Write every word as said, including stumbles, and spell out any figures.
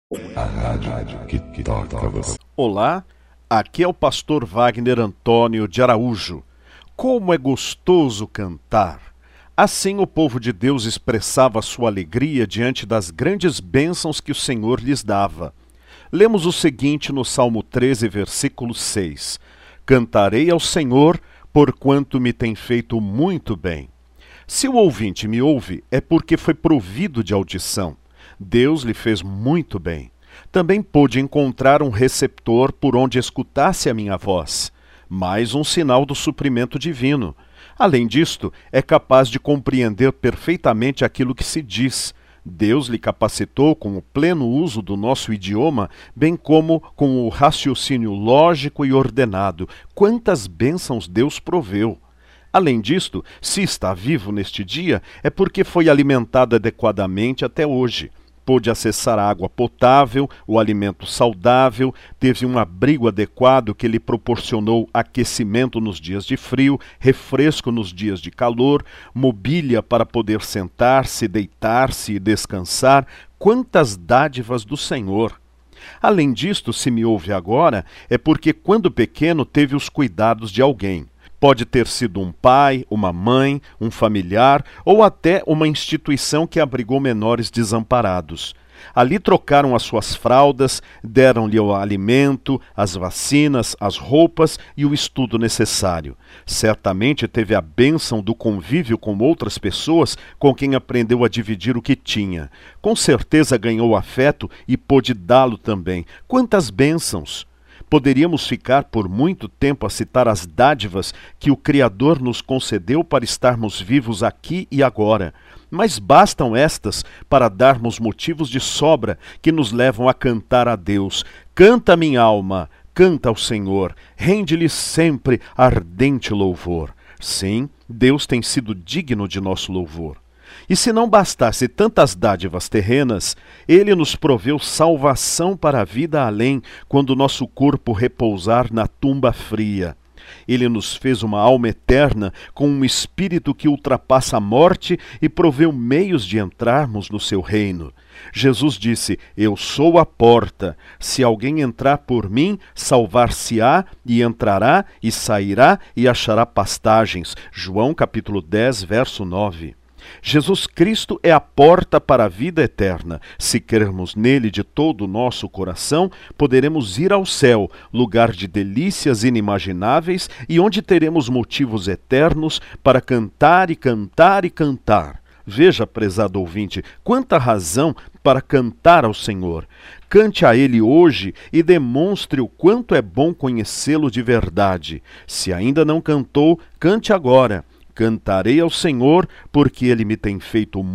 A rádio que toca você. Olá, aqui é o pastor Wagner Antônio de Araújo. Como é gostoso cantar! Assim o povo de Deus expressava sua alegria diante das grandes bênçãos que o Senhor lhes dava. Lemos o seguinte no Salmo treze, versículo seis. Cantarei ao Senhor, porquanto me tem feito muito bem. Se o ouvinte me ouve, é porque foi provido de audição. Deus lhe fez muito bem. Também pôde encontrar um receptor por onde escutasse a minha voz. Mais um sinal do suprimento divino. Além disto, é capaz de compreender perfeitamente aquilo que se diz. Deus lhe capacitou com o pleno uso do nosso idioma, bem como com o raciocínio lógico e ordenado. Quantas bênçãos Deus proveu! Além disto, se está vivo neste dia, é porque foi alimentado adequadamente até hoje. Pôde acessar a água potável, o alimento saudável, teve um abrigo adequado que lhe proporcionou aquecimento nos dias de frio, refresco nos dias de calor, mobília para poder sentar-se, deitar-se e descansar. Quantas dádivas do Senhor! Além disto, se me ouve agora, é porque quando pequeno teve os cuidados de alguém. Pode ter sido um pai, uma mãe, um familiar ou até uma instituição que abrigou menores desamparados. Ali trocaram as suas fraldas, deram-lhe o alimento, as vacinas, as roupas e o estudo necessário. Certamente teve a bênção do convívio com outras pessoas com quem aprendeu a dividir o que tinha. Com certeza ganhou afeto e pôde dá-lo também. Quantas bênçãos! Poderíamos ficar por muito tempo a citar as dádivas que o Criador nos concedeu para estarmos vivos aqui e agora, mas bastam estas para darmos motivos de sobra que nos levam a cantar a Deus. Canta, minha alma, canta ao Senhor, rende-lhe sempre ardente louvor. Sim, Deus tem sido digno de nosso louvor. E se não bastasse tantas dádivas terrenas, Ele nos proveu salvação para a vida além, quando nosso corpo repousar na tumba fria. Ele nos fez uma alma eterna, com um espírito que ultrapassa a morte e proveu meios de entrarmos no seu reino. Jesus disse, eu sou a porta. Se alguém entrar por mim, salvar-se-á e entrará e sairá e achará pastagens. João capítulo dez, verso nove. Jesus Cristo é a porta para a vida eterna. Se crermos nele de todo o nosso coração, poderemos ir ao céu, lugar de delícias inimagináveis e onde teremos motivos eternos para cantar e cantar e cantar. Veja, prezado ouvinte, quanta razão para cantar ao Senhor. Cante a Ele hoje e demonstre o quanto é bom conhecê-lo de verdade. Se ainda não cantou, cante agora. Cantarei ao Senhor, porque Ele me tem feito